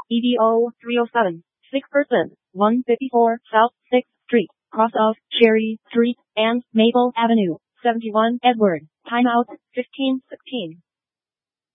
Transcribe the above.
EDO 307. Sick person, 154 South 6th Street, cross of Cherry Street and Maple Avenue, 71 Edward. Timeout, 15:16.